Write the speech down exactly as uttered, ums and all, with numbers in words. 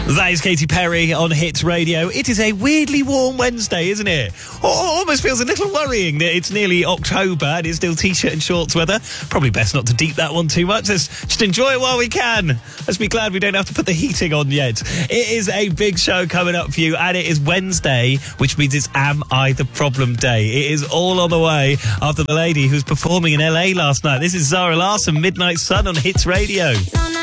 That is Katy Perry on Hits Radio. It is a weirdly warm Wednesday, isn't it? Oh, almost feels a little worrying that it's nearly October and it's still T-shirt and shorts weather. Probably best not to deep that one too much. Let's just enjoy it while we can. Let's be glad we don't have to put the heating on yet. It is a big show coming up for you, and it is Wednesday, which means it's Am I the Problem Day. It is all on the way after the lady who's performing in L A last night. This is Zara Larsson, Midnight Sun on Hits Radio. No, no.